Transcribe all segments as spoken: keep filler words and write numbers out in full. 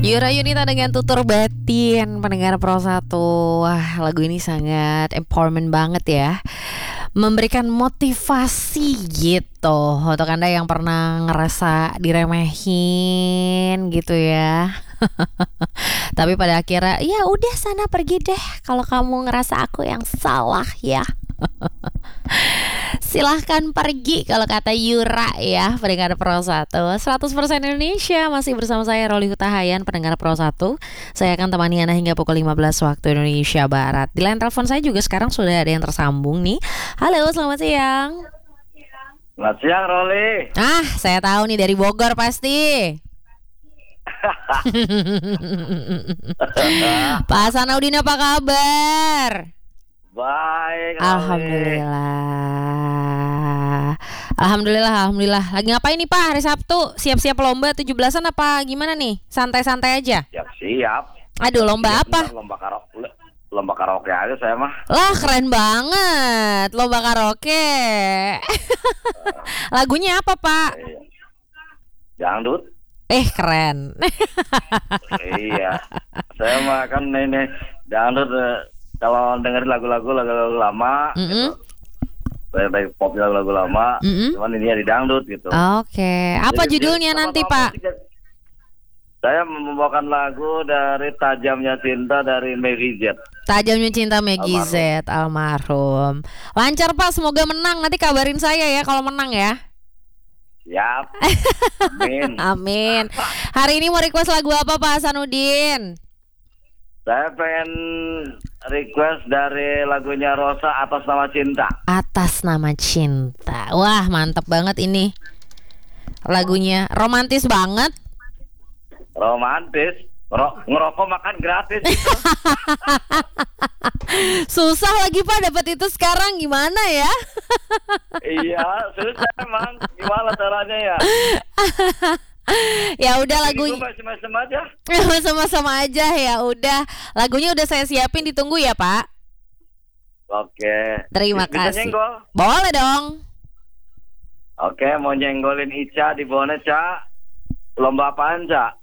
Yura Yunita dengan Tutur Batin, pendengar Pro satu. Wah, lagu ini sangat empowerment banget ya, memberikan motivasi gitu untuk Anda yang pernah ngerasa diremehin gitu ya. Tapi pada akhirnya ya udah, sana pergi deh kalau kamu ngerasa aku yang salah ya. Silahkan pergi kalau kata Yura ya, pendengar Pro satu. seratus persen Indonesia masih bersama saya Roli Hutahayan, pendengar Pro satu. Saya akan temani Anda hingga pukul lima belas waktu Indonesia Barat. Di line telepon saya juga sekarang sudah ada yang tersambung nih. Halo, selamat siang. Selamat siang, Roli. Ah, saya tahu nih dari Bogor pasti. Pak Sanaudin, apa kabar? Baik, Roli. Alhamdulillah. Alhamdulillah, alhamdulillah. Lagi ngapain nih Pak hari Sabtu? Siap-siap lomba tujuh belasan apa gimana nih? Santai-santai aja? Siap-siap. Aduh, lomba Siap, apa? bentar, Lomba karaoke. Lomba karaoke aja saya mah. Lah, keren banget. Lomba karaoke. Lagunya apa Pak? Iya. Dangdut. Eh, keren. Iya. Saya mah kan ini dangdut, eh, kalau dengerin lagu-lagu lagu-lagu lama, Mm-mm. gitu. Baik-baik pop lagu-lagu lama, Mm-mm. cuman ini ya di dangdut gitu. Oke. Apa Jadi, judulnya sama-sama nanti Pak? musik. Saya membawakan lagu dari Tajamnya Cinta dari Meggy Z. Tajamnya Cinta Meggy Z, almarhum. Lancar Pak, semoga menang. Nanti kabarin saya ya kalau menang ya. Siap. Amin. Amin. Hari ini mau request lagu apa Pak Hasanuddin? Saya pengen request dari lagunya Rosa, Atas Nama Cinta. Atas Nama Cinta. Wah, mantep banget ini. Lagunya romantis banget. Romantis. Ngero- ngerokok makan gratis. Susah lagi Pak dapat itu sekarang, gimana ya? Iya, susah emang. Gimana caranya ya? Ya udah, lagu Ini gua macam-macam aja. sama-sama aja ya udah. Lagunya udah saya siapin, ditunggu ya Pak. Oke. Terima Bisa kasih. nyenggol? Boleh dong. Oke, mau nyenggolin Ica di Bone, Ca. Lomba apaan, Ca?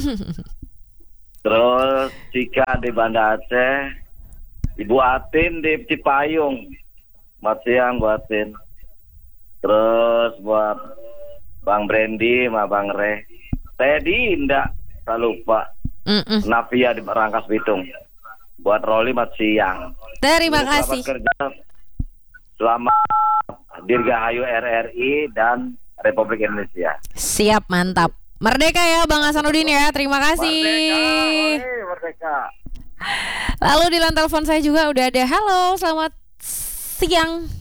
Terus Cika di Banda Aceh, Ibu Atin di Cipayung. Selamat siang buat Atin. Terus buat Bang Brandy sama Bang Re. Teddy Indah, tak lupa. Mm-mm. Navia di Rangkas Bitung. Buat Roli, selamat siang. Terima Selamat kasih. kerja. Selamat Dirgahayu R R I dan Republik Indonesia. Siap, mantap. Merdeka ya Bang Hasanuddin ya. Terima kasih. Merdeka, Roli, merdeka. Lalu di line telepon saya juga udah ada. Halo, selamat siang.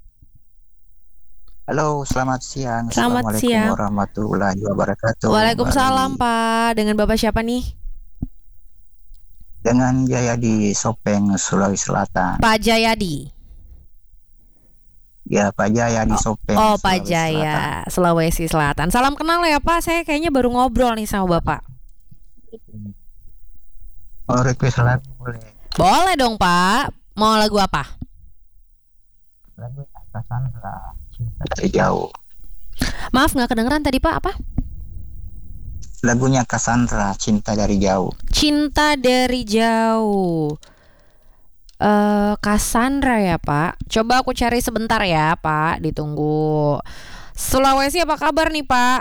Halo, selamat siang. Selamat Assalamualaikum siang. warahmatullahi wabarakatuh. Waalaikumsalam Mari. Pak. Dengan Bapak siapa nih? Dengan Jaya di Sopeng, Sulawesi Selatan. Pak Jayadi. Ya, Pak Jaya di Sopeng. Oh, Pak Sulawesi Selatan. Jaya, Sulawesi Selatan. Salam kenal ya Pak. Saya kayaknya baru ngobrol nih sama Bapak. Oh, request lagu boleh. Boleh dong Pak. Mau lagu apa? Lagu Cassandra, Cinta dari Jauh. Maaf, nggak kedengeran tadi Pak. Apa? Lagunya Cassandra, Cinta dari Jauh. Cinta dari Jauh. Eh, Cassandra ya Pak. Coba aku cari sebentar ya Pak. Ditunggu. Sulawesi apa kabar nih Pak?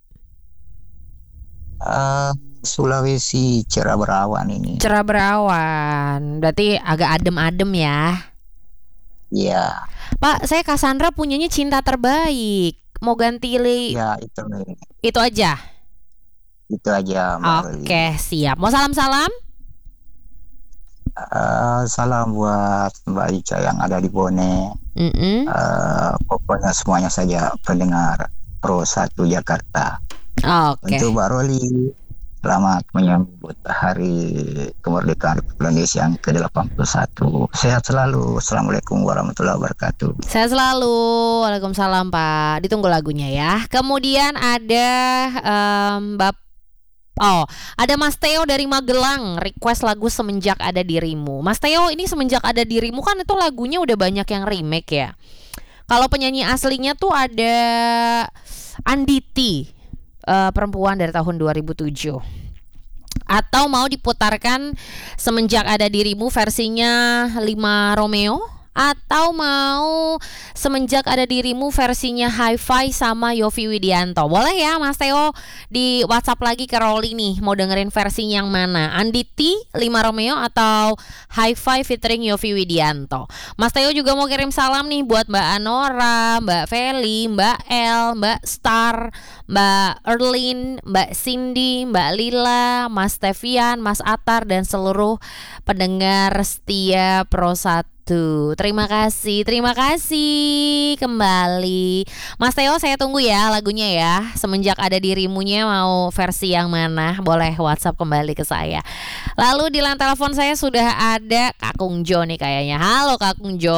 Eh, Sulawesi cerah berawan ini. Cerah berawan. Berarti agak adem-adem ya. Ya, Pak, saya Cassandra punyanya Cinta Terbaik. Mau ganti li- ya itu itu aja. itu aja. Mbak Oke, Lili. siap. Mau salam-salam? Eh, salam buat Mbak Ica yang ada di Bone. Mm-mm. Eh, pokoknya semuanya saja pendengar Pro satu Jakarta. Oke. Untuk Mbak Roli, selamat menyambut Hari Kemerdekaan Republik Indonesia yang ke delapan puluh satu. Sehat selalu. Assalamualaikum warahmatullahi wabarakatuh. Saya selalu. Waalaikumsalam Pak. Ditunggu lagunya ya. Kemudian ada em, Bap Oh, ada Mas Theo dari Magelang, request lagu Semenjak Ada Dirimu. Mas Theo, ini Semenjak Ada Dirimu kan itu lagunya udah banyak yang remake ya. Kalau penyanyi aslinya tuh ada Anditi, uh, perempuan dari tahun dua ribu tujuh. Atau mau diputarkan Semenjak Ada Dirimu versinya Lima Romeo, atau mau Semenjak Ada Dirimu versinya Hi-Fi sama Yovie Widianto. Boleh ya Mas Theo di WhatsApp lagi ke Rolly nih, mau dengerin versi yang mana? Anditi, Lima Romeo, atau Hi-Fi featuring Yovie Widianto. Mas Theo juga mau kirim salam nih buat Mbak Anora, Mbak Feli, Mbak El, Mbak Star, Mbak Erlin, Mbak Cindy, Mbak Lila, Mas Stevian, Mas Atar, dan seluruh pendengar setia Pro satu. Terima kasih, terima kasih kembali Mas Theo, saya tunggu ya lagunya ya. Semenjak Ada Dirimunya mau versi yang mana? Boleh WhatsApp kembali ke saya. Lalu di line telepon saya sudah ada Kak Kung Jo nih kayaknya. Halo Kak Kung Jo.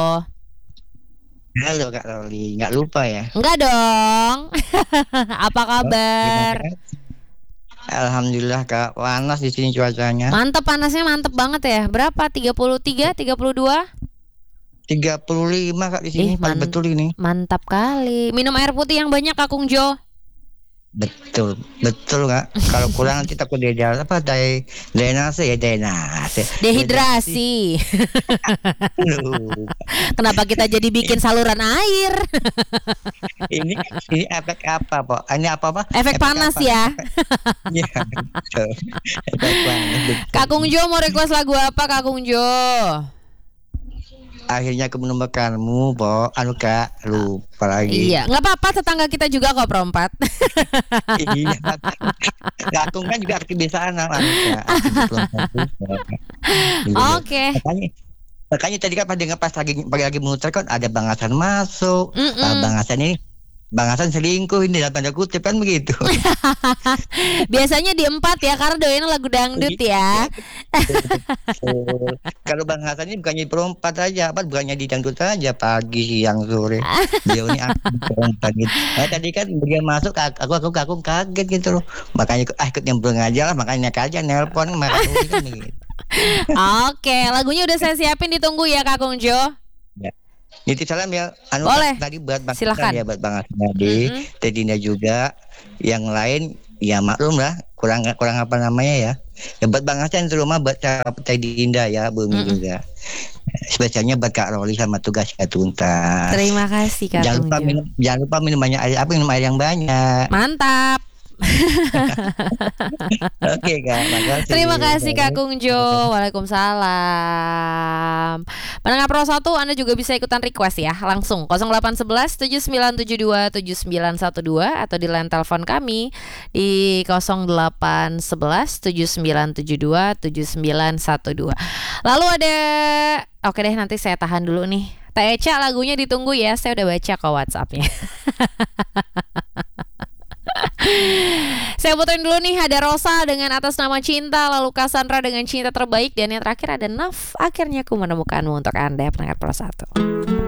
Halo Kak Rolly, nggak lupa ya? Enggak dong. Apa kabar? Alhamdulillah Kak, panas di sini cuacanya. Mantep, panasnya mantep banget ya. Berapa? tiga puluh tiga, tiga puluh dua? tiga puluh lima Kak di sini, Eh, pas man- betul ini. Mantap kali. Minum air putih yang banyak Kak Kung Jo. Betul, betul Kak. Kalau kurang nanti takut dia apa dari drainase ya drainase. Dehidrasi. Aduh. Kenapa kita jadi bikin saluran air? ini ini efek apa, Pak? Ini apa Pak? Efek panas apa? ya. Iya, betul. Efek panas. betul. Kak Kung Jo mau request lagu apa Kak Kung Jo? Akhirnya aku menemukanmu, Pak. Anu Kak, lupa lagi. Iya, nggak apa-apa, tetangga kita juga kok perempat. Iya. Aku kan juga kebiasaan anu Kak. Oke. Makanya, makanya tadi kan pada pas lagi pagi lagi muter kan ada Bang Hasan masuk. Mm-mm. Ah, Bang Hasan ini Bang Hasan selingkuh ini dalam tanda kutip kan begitu. Biasanya di empat ya, karena doyan lagu dangdut ya. Betul. Kalau Bang Hasan ini bukannya di perempat aja, apa bukannya di dangdut aja pagi siang sore. Dia ini aktif di perempat gitu. Nah, tadi kan dia masuk aku aku aku kaget gitu loh. Makanya ah ikut nyemplung aja lah, makanya aja nelpon makanya kan begitu. Oke, lagunya udah saya siapin, ditunggu ya Kak Kung Jo. Nitip salam ya, anu Boleh. tadi buat Bang Silakan. Hasan ya, buat Bang Hasan tadi, Mm-mm. Tedina juga, yang lain ya maklum lah, kurang kurang apa namanya ya. Ya buat Bang Hasan terutama buat Tedinda ya, Bumi Mm-mm. juga. Spesialnya buat Kak Rolly sama tugasnya tuntas. Terima kasih Kak Jangan Kung lupa Jo. minum, jangan lupa minum banyak air, apa minum air yang banyak. Mantap. Oke Kak, makasih. Terima kasih Kak Kung Jo. Waalaikumsalam. Pendengar Pro satu, Anda juga bisa ikutan request ya. Langsung nol delapan satu satu tujuh sembilan tujuh dua tujuh sembilan satu dua atau di line telepon kami di nol delapan satu satu tujuh sembilan tujuh dua tujuh sembilan satu dua. Lalu ada, oke deh nanti saya tahan dulu nih. Teh Eca lagunya ditunggu ya. Saya udah baca kok WhatsAppnya. Saya puterin dulu nih, ada Rosa dengan Atas Nama Cinta, lalu Cassandra dengan Cinta Terbaik, dan yang terakhir ada Naf, Akhirnya Ku Menemukanmu untuk Anda pendengar Pro satu.